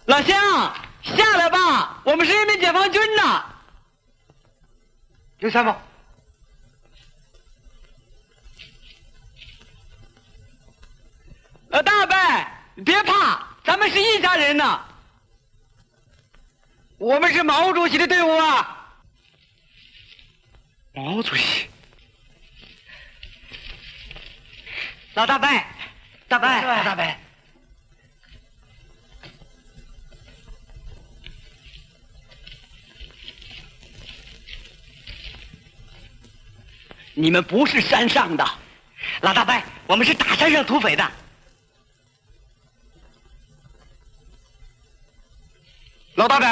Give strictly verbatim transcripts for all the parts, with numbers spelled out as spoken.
老乡，下来吧，我们是人民解放军呐。 刘参谋， 老大伯，别怕，咱们是一家人呐。我们是毛主席的队伍啊。 毛主席， 老大伯，大伯， 老大伯。 你们不是山上的，老大伯，我们是大山上土匪的。 老大伯，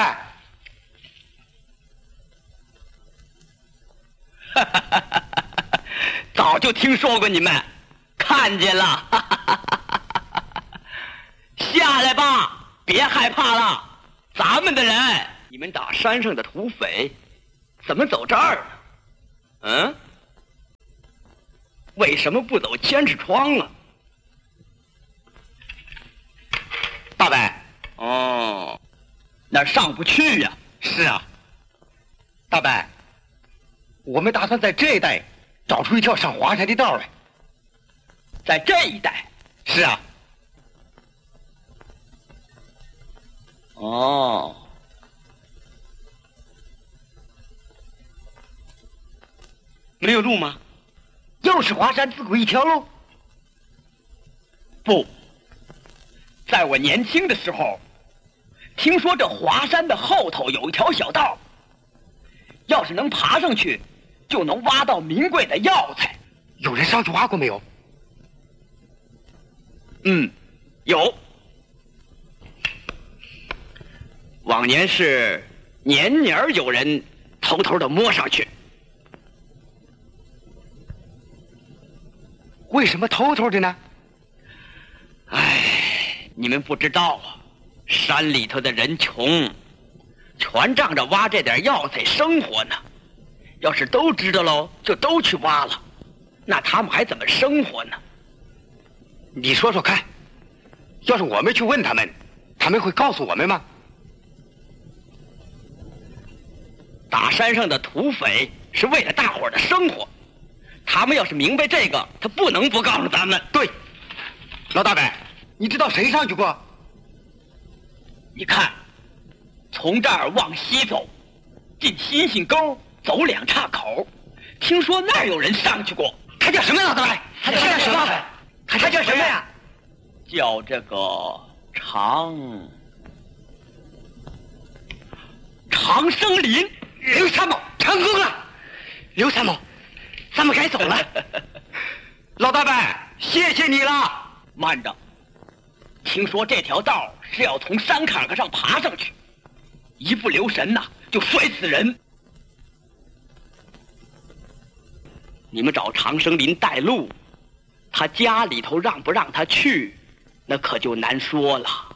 哈哈哈哈哈！早就听说过你们，看见了，哈哈哈哈哈！下来吧，别害怕了，咱们的人。你们打山上的土匪，怎么走这儿呢？嗯？为什么不走监视窗啊？大伯，哦，那儿上不去呀。 是啊，大伯，我们打算在这一带找出一条上华山的道来。 在这一带？ 是啊。 哦，没有路吗？ 又是华山自古一条路？ 不，在我年轻的时候，听说这华山的后头有一条小道，要是能爬上去，就能挖到名贵的药材。 有人上去挖过没有？ 嗯，有。往年是年年有人偷偷的摸上去。 为什么偷偷的呢？ 唉，你们不知道啊，山里头的人穷，全仗着挖这点药材生活呢。要是都知道喽，就都去挖了，那他们还怎么生活呢？ 你说说看，要是我们去问他们，他们会告诉我们吗？ 打山上的土匪是为了大伙儿的生活。他们要是明白这个，他不能不告诉咱们。 对，老大伯，你知道谁上去过？ 你看，从这儿往西走，进新兴沟走两岔口，听说那儿有人上去过。 他叫什么？老大伯？ 他叫什么？ 他叫什么呀？ 叫这个长长生林。 刘参谋成功了，刘参谋。咱们该走了，老大伯，谢谢你了。 慢着，听说这条道是要从山坎坎上爬上去，一不留神呐、啊，就摔死人。你们找长生林带路，他家里头让不让他去，那可就难说了。